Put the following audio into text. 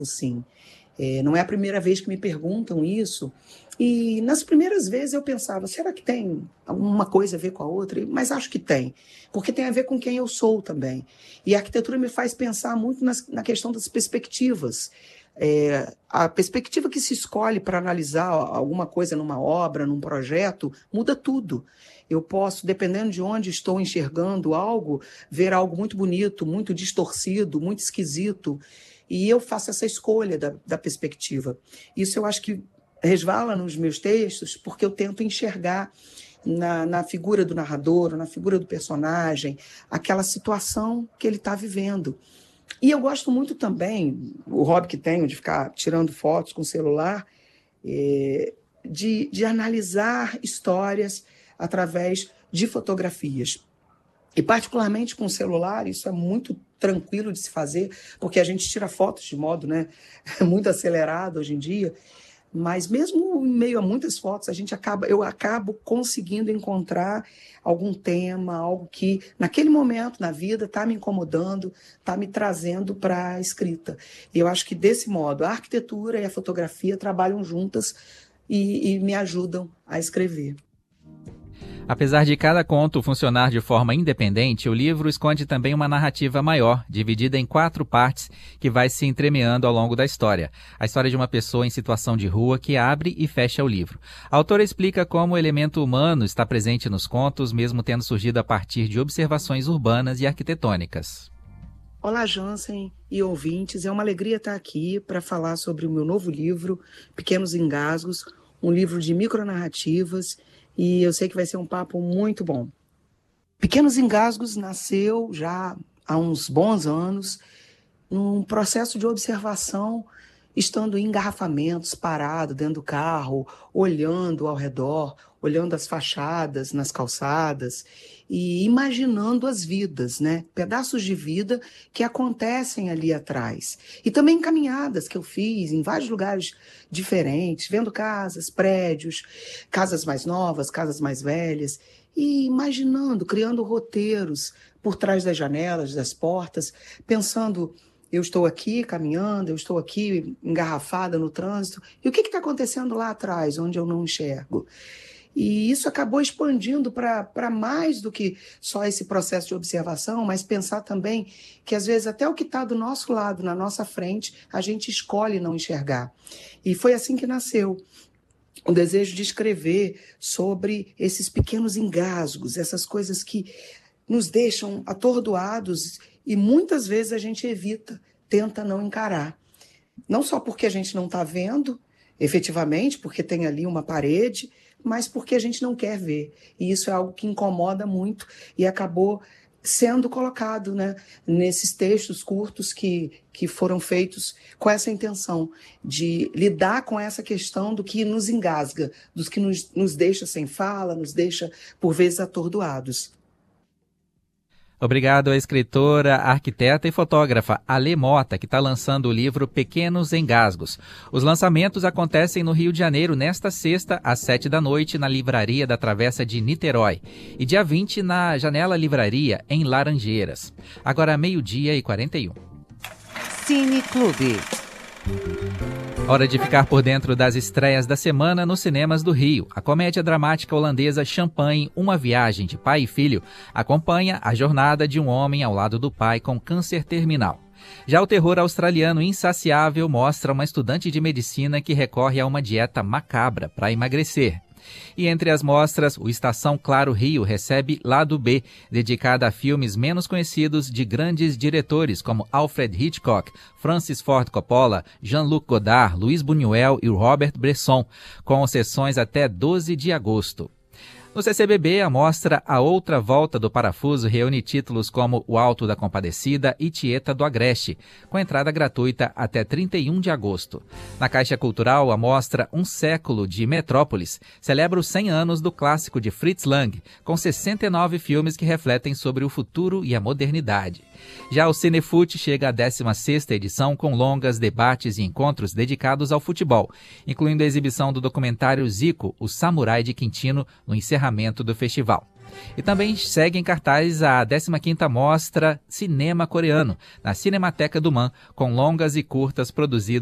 sim. Não é a primeira vez que me perguntam isso. E nas primeiras vezes eu pensava, será que tem alguma coisa a ver com a outra? Mas acho que tem, porque tem a ver com quem eu sou também. E a arquitetura me faz pensar muito na questão das perspectivas. A perspectiva que se escolhe para analisar alguma coisa numa obra, num projeto, muda tudo. Eu posso, dependendo de onde estou enxergando algo, ver algo muito bonito, muito distorcido, muito esquisito. E eu faço essa escolha da perspectiva. Isso eu acho que resvala nos meus textos, porque eu tento enxergar na figura do narrador, na figura do personagem, aquela situação que ele está vivendo. E eu gosto muito também, o hobby que tenho de ficar tirando fotos com o celular, de analisar histórias através de fotografias. E particularmente com o celular, isso é muito tranquilo de se fazer, porque a gente tira fotos de modo, né, muito acelerado hoje em dia, mas mesmo em meio a muitas fotos, eu acabo conseguindo encontrar algum tema, algo que naquele momento na vida está me incomodando, está me trazendo para a escrita. E eu acho que desse modo a arquitetura e a fotografia trabalham juntas e me ajudam a escrever. Apesar de cada conto funcionar de forma independente, o livro esconde também uma narrativa maior, dividida em 4 partes, que vai se entremeando ao longo da história. A história de uma pessoa em situação de rua que abre e fecha o livro. A autora explica como o elemento humano está presente nos contos, mesmo tendo surgido a partir de observações urbanas e arquitetônicas. Olá, Jansen e ouvintes. É uma alegria estar aqui para falar sobre o meu novo livro, Pequenos Engasgos, um livro de micronarrativas. E eu sei que vai ser um papo muito bom. Pequenos Engasgos nasceu já há uns bons anos, num processo de observação, estando em engarrafamentos, parado dentro do carro, olhando ao redor, olhando as fachadas nas calçadas e imaginando as vidas, né? Pedaços de vida que acontecem ali atrás. E também caminhadas que eu fiz em vários lugares diferentes, vendo casas, prédios, casas mais novas, casas mais velhas, e imaginando, criando roteiros por trás das janelas, das portas, pensando: eu estou aqui caminhando, eu estou aqui engarrafada no trânsito, e o que está acontecendo lá atrás, onde eu não enxergo? E isso acabou expandindo para mais do que só esse processo de observação, mas pensar também que, às vezes, até o que está do nosso lado, na nossa frente, a gente escolhe não enxergar. E foi assim que nasceu o desejo de escrever sobre esses pequenos engasgos, essas coisas que nos deixam atordoados e muitas vezes a gente evita, tenta não encarar. Não só porque a gente não está vendo, efetivamente, porque tem ali uma parede, mas porque a gente não quer ver. E isso é algo que incomoda muito e acabou sendo colocado, né, nesses textos curtos que foram feitos com essa intenção de lidar com essa questão do que nos engasga, dos que nos deixa sem fala, nos deixa, por vezes, atordoados. Obrigado à escritora, arquiteta e fotógrafa Alê Mota, que está lançando o livro Pequenos Engasgos. Os lançamentos acontecem no Rio de Janeiro nesta sexta, às 7h, na Livraria da Travessa de Niterói. E dia 20, na Janela Livraria, em Laranjeiras. Agora, 12h41. Cine Clube. Hora de ficar por dentro das estreias da semana nos cinemas do Rio. A comédia dramática holandesa Champagne, Uma Viagem de Pai e Filho, acompanha a jornada de um homem ao lado do pai com câncer terminal. Já o terror australiano Insaciável mostra uma estudante de medicina que recorre a uma dieta macabra para emagrecer. E entre as mostras, o Estação Claro Rio recebe Lado B, dedicada a filmes menos conhecidos de grandes diretores como Alfred Hitchcock, Francis Ford Coppola, Jean-Luc Godard, Luis Buñuel e Robert Bresson, com sessões até 12 de agosto. No CCBB, a mostra A Outra Volta do Parafuso reúne títulos como O Alto da Compadecida e Tieta do Agreste, com entrada gratuita até 31 de agosto. Na Caixa Cultural, a mostra Um Século de Metrópolis celebra os 100 anos do clássico de Fritz Lang, com 69 filmes que refletem sobre o futuro e a modernidade. Já o Cinefute chega à 16ª edição com longas, debates e encontros dedicados ao futebol, incluindo a exibição do documentário Zico, o Samurai de Quintino, no encerramento do festival. E também segue em cartaz a 15ª Mostra Cinema Coreano, na Cinemateca do MAN, com longas e curtas produzidas